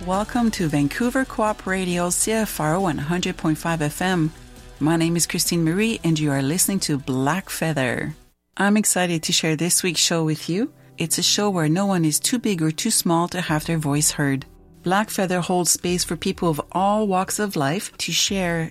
Welcome to Vancouver Co-op Radio CFR 100.5 FM. My name is Christine Marie and you are listening to Black Feather. I'm excited to share this week's show with you. It's a show where no one is too big or too small to have their voice heard. Black Feather holds space for people of all walks of life to share